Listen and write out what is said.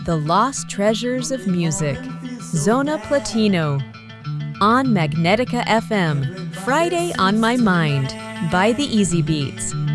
The Lost Treasures of Music, Zona Platino, on Magnetica FM, Friday on My Mind, by the Easy Beats.